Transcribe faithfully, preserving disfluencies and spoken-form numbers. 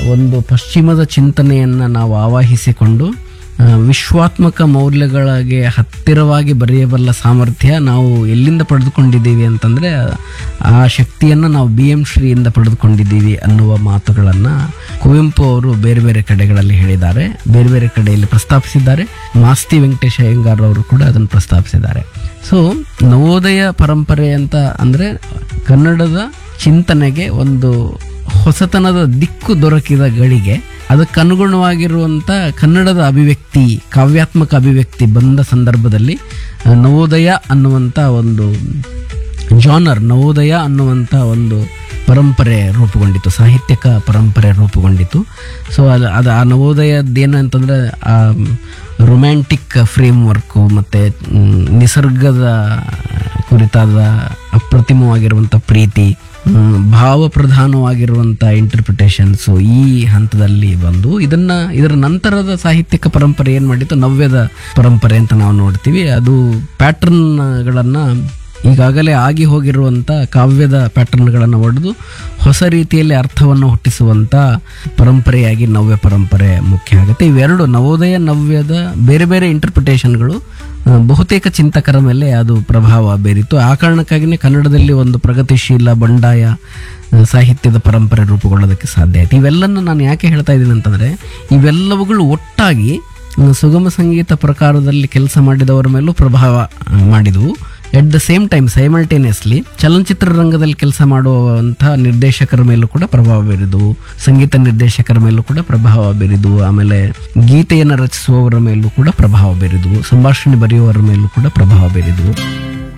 ಒಂದು ಪಶ್ಚಿಮದ ಚಿಂತನೆಯನ್ನು ನಾವು ಆವಾಹಿಸಿಕೊಂಡು ವಿಶ್ವಾತ್ಮಕ ಮೌಲ್ಯಗಳಿಗೆ ಹತ್ತಿರವಾಗಿ ಬರೆಯಬಲ್ಲ ಸಾಮರ್ಥ್ಯ ನಾವು ಎಲ್ಲಿಂದ ಪಡೆದುಕೊಂಡಿದ್ದೀವಿ ಅಂತಂದರೆ ಆ ಶಕ್ತಿಯನ್ನು ನಾವು ಬಿ ಎಂ ಶ್ರೀಯಿಂದ ಪಡೆದುಕೊಂಡಿದ್ದೀವಿ ಅನ್ನುವ ಮಾತುಗಳನ್ನು ಕುವೆಂಪು ಅವರು ಬೇರೆ ಬೇರೆ ಕಡೆಗಳಲ್ಲಿ ಹೇಳಿದ್ದಾರೆ, ಬೇರೆ ಬೇರೆ ಕಡೆಯಲ್ಲಿ ಪ್ರಸ್ತಾಪಿಸಿದ್ದಾರೆ. ಮಾಸ್ತಿ ವೆಂಕಟೇಶ ಅಯ್ಯಂಗಾರ್ ಅವರು ಕೂಡ ಅದನ್ನು ಪ್ರಸ್ತಾಪಿಸಿದ್ದಾರೆ. ಸೊ ನವೋದಯ ಪರಂಪರೆ ಅಂತ ಅಂದರೆ ಕನ್ನಡದ ಚಿಂತನೆಗೆ ಒಂದು ಹೊಸತನದ ದಿಕ್ಕು ದೊರಕಿದ ಗಳಿಗೆ ಅದಕ್ಕನುಗುಣವಾಗಿರುವಂಥ ಕನ್ನಡದ ಅಭಿವ್ಯಕ್ತಿ, ಕಾವ್ಯಾತ್ಮಕ ಅಭಿವ್ಯಕ್ತಿ ಬಂದ ಸಂದರ್ಭದಲ್ಲಿ ನವೋದಯ ಅನ್ನುವಂಥ ಒಂದು ಜಾನರ್, ನವೋದಯ ಅನ್ನುವಂಥ ಒಂದು ಪರಂಪರೆ ರೂಪುಗೊಂಡಿತು, ಸಾಹಿತ್ಯಿಕ ಪರಂಪರೆ ರೂಪುಗೊಂಡಿತು. ಸೊ ಅದು ಅದು ಆ ನವೋದಯದ್ದೇನು ಅಂತಂದರೆ ಆ ರೊಮ್ಯಾಂಟಿಕ್ ಫ್ರೇಮ್ ವರ್ಕು ಮತ್ತು ನಿಸರ್ಗದ ಕುರಿತಾದ ಅಪ್ರತಿಮವಾಗಿರುವಂಥ ಪ್ರೀತಿ, ಭಾವಪ್ರಧಾನವಾಗಿರುವಂಥ ಇಂಟರ್ಪ್ರಿಟೇಷನ್ಸು ಈ ಹಂತದಲ್ಲಿ ಬಂದು ಇದನ್ನು ಇದರ ನಂತರದ ಸಾಹಿತ್ಯಿಕ ಪರಂಪರೆ ಏನು ಮಾಡಿತ್ತು, ನವ್ಯದ ಪರಂಪರೆ ಅಂತ ನಾವು ನೋಡ್ತೀವಿ. ಅದು ಪ್ಯಾಟರ್ನ್ಗಳನ್ನು ಈಗಾಗಲೇ ಆಗಿ ಹೋಗಿರುವಂಥ ಕಾವ್ಯದ ಪ್ಯಾಟರ್ನ್ಗಳನ್ನು ಒಡೆದು ಹೊಸ ರೀತಿಯಲ್ಲಿ ಅರ್ಥವನ್ನು ಹುಟ್ಟಿಸುವಂಥ ಪರಂಪರೆಯಾಗಿ ನವ್ಯ ಪರಂಪರೆ ಮುಖ್ಯ ಆಗುತ್ತೆ. ಇವೆರಡು ನವೋದಯ ನವ್ಯದ ಬೇರೆ ಬೇರೆ ಇಂಟರ್ಪ್ರಿಟೇಷನ್ಗಳು ಬಹುತೇಕ ಚಿಂತಕರ ಮೇಲೆ ಅದು ಪ್ರಭಾವ ಬೀರಿತು. ಆ ಕಾರಣಕ್ಕಾಗಿಯೇ ಕನ್ನಡದಲ್ಲಿ ಒಂದು ಪ್ರಗತಿಶೀಲ ಬಂಡಾಯ ಸಾಹಿತ್ಯದ ಪರಂಪರೆ ರೂಪುಗೊಳ್ಳೋದಕ್ಕೆ ಸಾಧ್ಯ ಆಯಿತು. ಇವೆಲ್ಲನ್ನು ನಾನು ಯಾಕೆ ಹೇಳ್ತಾ ಇದ್ದೀನಿ ಅಂತಂದರೆ ಇವೆಲ್ಲವುಗಳು ಒಟ್ಟಾಗಿ ಸುಗಮ ಸಂಗೀತ ಪ್ರಕಾರದಲ್ಲಿ ಕೆಲಸ ಮಾಡಿದವರ ಮೇಲೂ ಪ್ರಭಾವ ಮಾಡಿದವು. At the same time simultaneously ಚಲನಚಿತ್ರ ರಂಗದಲ್ಲಿ ಕೆಲಸ ಮಾಡುವಂಥ ನಿರ್ದೇಶಕರ ಮೇಲೂ ಕೂಡ ಪ್ರಭಾವ ಬೀರಿದವು, ಸಂಗೀತ ನಿರ್ದೇಶಕರ ಮೇಲೂ ಕೂಡ ಪ್ರಭಾವ ಬೀರಿದವು, ಆಮೇಲೆ ಗೀತೆಯನ್ನು ರಚಿಸುವವರ ಮೇಲೂ ಕೂಡ ಪ್ರಭಾವ ಬೀರಿದವು, ಸಂಭಾಷಣೆ ಬರೆಯುವವರ ಮೇಲೂ ಕೂಡ ಪ್ರಭಾವ ಬೀರಿದವು.